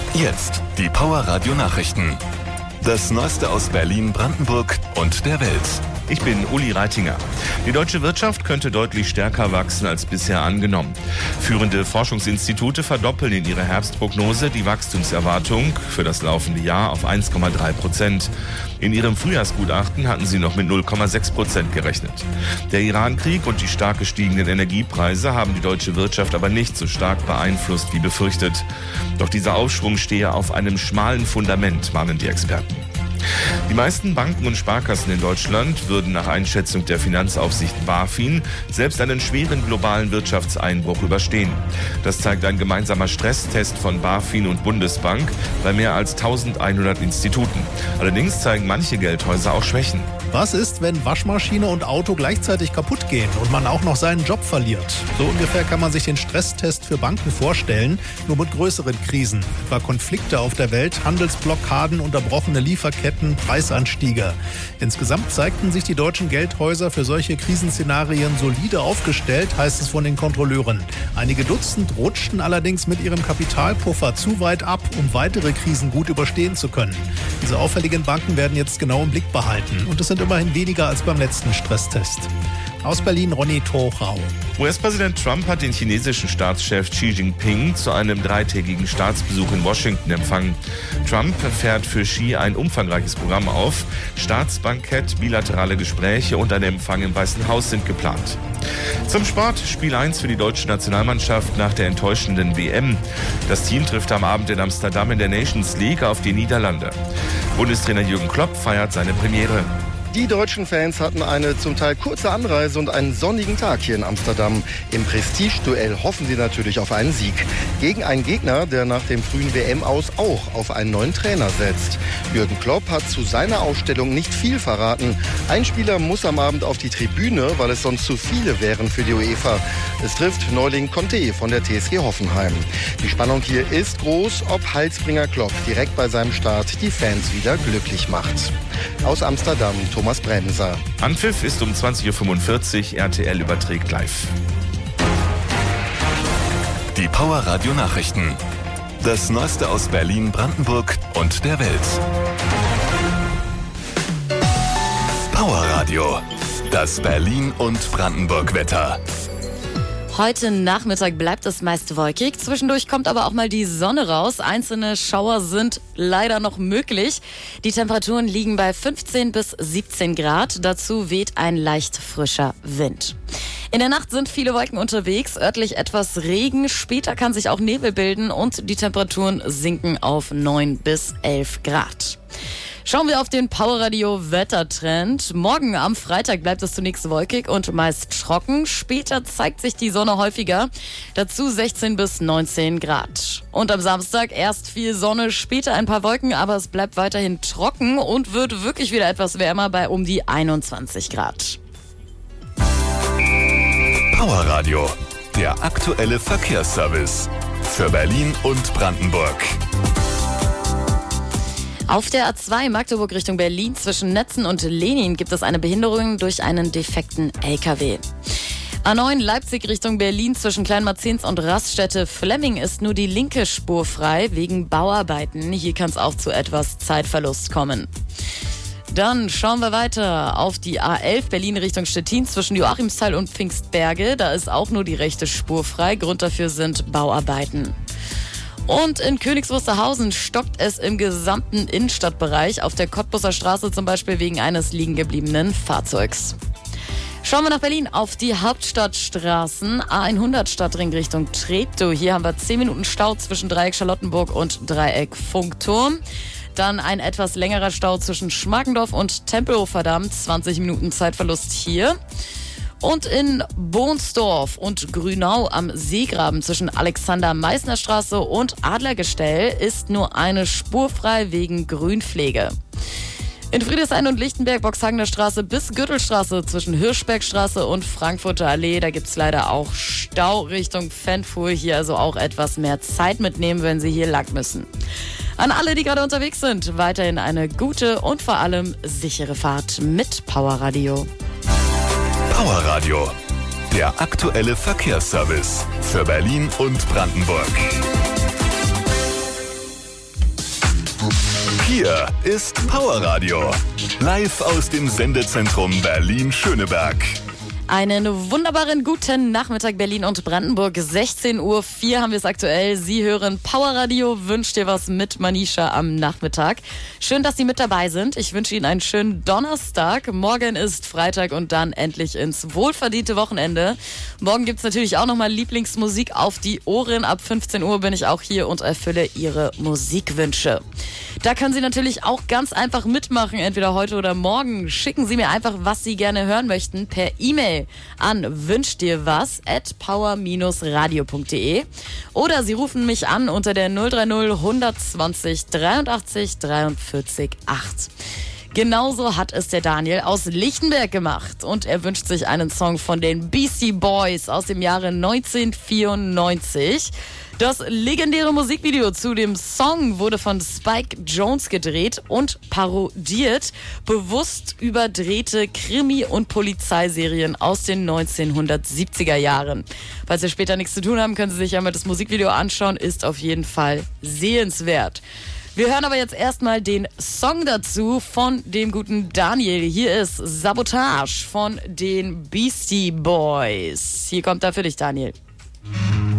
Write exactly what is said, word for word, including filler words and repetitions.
Jetzt die Power Radio Nachrichten. Das Neueste aus Berlin, Brandenburg und der Welt. Ich bin Uli Reitinger. Die deutsche Wirtschaft könnte deutlich stärker wachsen als bisher angenommen. Führende Forschungsinstitute verdoppeln in ihrer Herbstprognose die Wachstumserwartung für das laufende Jahr auf eins Komma drei Prozent. In ihrem Frühjahrsgutachten hatten sie noch mit null Komma sechs Prozent gerechnet. Der Iran-Krieg und die stark gestiegenen Energiepreise haben die deutsche Wirtschaft aber nicht so stark beeinflusst wie befürchtet. Doch dieser Aufschwung stehe auf einem schmalen Fundament, mahnen die Experten. Die meisten Banken und Sparkassen in Deutschland würden nach Einschätzung der Finanzaufsicht BaFin selbst einen schweren globalen Wirtschaftseinbruch überstehen. Das zeigt ein gemeinsamer Stresstest von BaFin und Bundesbank bei mehr als eintausendeinhundert Instituten. Allerdings zeigen manche Geldhäuser auch Schwächen. Was ist, wenn Waschmaschine und Auto gleichzeitig kaputt gehen und man auch noch seinen Job verliert? So ungefähr kann man sich den Stresstest für Banken vorstellen, nur mit größeren Krisen. Etwa Konflikte auf der Welt, Handelsblockaden, unterbrochene Lieferketten, Preisanstiege. Insgesamt zeigten sich die deutschen Geldhäuser für solche Krisenszenarien solide aufgestellt, heißt es von den Kontrolleuren. Einige Dutzend rutschten allerdings mit ihrem Kapitalpuffer zu weit ab, um weitere Krisen gut überstehen zu können. Diese auffälligen Banken werden jetzt genau im Blick behalten. Und es sind immerhin weniger als beim letzten Stresstest. Aus Berlin, Ronny Torau. U S-Präsident Trump hat den chinesischen Staatschef Xi Jinping zu einem dreitägigen Staatsbesuch in Washington empfangen. Trump fährt für Xi ein umfangreiches Programm auf. Staatsbankett, bilaterale Gespräche und ein Empfang im Weißen Haus sind geplant. Zum Sport, Spiel eins für die deutsche Nationalmannschaft nach der enttäuschenden W M. Das Team trifft am Abend in Amsterdam in der Nations League auf die Niederlande. Bundestrainer Jürgen Klopp feiert seine Premiere. Die deutschen Fans hatten eine zum Teil kurze Anreise und einen sonnigen Tag hier in Amsterdam. Im Prestigeduell hoffen sie natürlich auf einen Sieg. Gegen einen Gegner, der nach dem frühen W M-Aus auch auf einen neuen Trainer setzt. Jürgen Klopp hat zu seiner Aufstellung nicht viel verraten. Ein Spieler muss am Abend auf die Tribüne, weil es sonst zu viele wären für die UEFA. Es trifft Neuling Conte von der T S G Hoffenheim. Die Spannung hier ist groß, ob Heilsbringer Klopp direkt bei seinem Start die Fans wieder glücklich macht. Aus Amsterdam, Thomas Bremser. Anpfiff ist um zwanzig Uhr fünfundvierzig, R T L überträgt live. Die Power Radio Nachrichten. Das Neueste aus Berlin, Brandenburg und der Welt. Power Radio. Das Berlin und Brandenburg Wetter. Heute Nachmittag bleibt es meist wolkig. Zwischendurch kommt aber auch mal die Sonne raus. Einzelne Schauer sind leider noch möglich. Die Temperaturen liegen bei fünfzehn bis siebzehn Grad. Dazu weht ein leicht frischer Wind. In der Nacht sind viele Wolken unterwegs, örtlich etwas Regen. Später kann sich auch Nebel bilden und die Temperaturen sinken auf neun bis elf Grad. Schauen wir auf den Powerradio-Wettertrend. Morgen am Freitag bleibt es zunächst wolkig und meist trocken. Später zeigt sich die Sonne häufiger. Dazu sechzehn bis neunzehn Grad. Und am Samstag erst viel Sonne, später ein paar Wolken, aber es bleibt weiterhin trocken und wird wirklich wieder etwas wärmer bei um die einundzwanzig Grad. Powerradio, der aktuelle Verkehrsservice für Berlin und Brandenburg. Auf der A zwei Magdeburg Richtung Berlin zwischen Netzen und Lenin gibt es eine Behinderung durch einen defekten L K W. A neun Leipzig Richtung Berlin zwischen Kleinmarzens und Raststätte Flemming ist nur die linke Spur frei wegen Bauarbeiten. Hier kann es auch zu etwas Zeitverlust kommen. Dann schauen wir weiter auf die A elf Berlin Richtung Stettin zwischen Joachimsthal und Pfingstberge. Da ist auch nur die rechte Spur frei. Grund dafür sind Bauarbeiten. Und in Königs Wusterhausen stockt es im gesamten Innenstadtbereich, auf der Cottbusser Straße zum Beispiel wegen eines liegen gebliebenen Fahrzeugs. Schauen wir nach Berlin auf die Hauptstadtstraßen. A hundert Stadtring Richtung Treptow. Hier haben wir zehn Minuten Stau zwischen Dreieck Charlottenburg und Dreieck Funkturm. Dann ein etwas längerer Stau zwischen Schmargendorf und Tempelhof-Damm. zwanzig Minuten Zeitverlust hier. Und in Bohnsdorf und Grünau am Seegraben zwischen Alexander-Meißner-Straße und Adlergestell ist nur eine Spur frei wegen Grünpflege. In Friedrichshain und Lichtenberg, Boxhagener Straße bis Gürtelstraße zwischen Hirschbergstraße und Frankfurter Allee. Da gibt's leider auch Stau Richtung Fenfuhr. Hier also auch etwas mehr Zeit mitnehmen, wenn Sie hier lang müssen. An alle, die gerade unterwegs sind, weiterhin eine gute und vor allem sichere Fahrt mit Powerradio. Powerradio, der aktuelle Verkehrsservice für Berlin und Brandenburg. Hier ist Powerradio. Live aus dem Sendezentrum Berlin-Schöneberg. Einen wunderbaren guten Nachmittag Berlin und Brandenburg. sechzehn Uhr vier haben wir es aktuell. Sie hören Powerradio. Wünscht dir was mit Manisha am Nachmittag. Schön, dass Sie mit dabei sind. Ich wünsche Ihnen einen schönen Donnerstag. Morgen ist Freitag und dann endlich ins wohlverdiente Wochenende. Morgen gibt es natürlich auch nochmal Lieblingsmusik auf die Ohren. Ab fünfzehn Uhr bin ich auch hier und erfülle Ihre Musikwünsche. Da können Sie natürlich auch ganz einfach mitmachen, entweder heute oder morgen. Schicken Sie mir einfach, was Sie gerne hören möchten, per E-Mail an wünscht dir was at power radio punkt de oder Sie rufen mich an unter der null drei null hundertzwanzig dreiundachtzig dreiundvierzig acht. Genauso hat es der Daniel aus Lichtenberg gemacht und er wünscht sich einen Song von den Beastie Boys aus dem Jahre neunzehnhundertvierundneunzig. Das legendäre Musikvideo zu dem Song wurde von Spike Jonze gedreht und parodiert bewusst überdrehte Krimi- und Polizeiserien aus den neunzehnhundertsiebziger Jahren. Falls Sie später nichts zu tun haben, können Sie sich ja mal das Musikvideo anschauen, ist auf jeden Fall sehenswert. Wir hören aber jetzt erstmal den Song dazu von dem guten Daniel. Hier ist Sabotage von den Beastie Boys. Hier kommt er für dich, Daniel.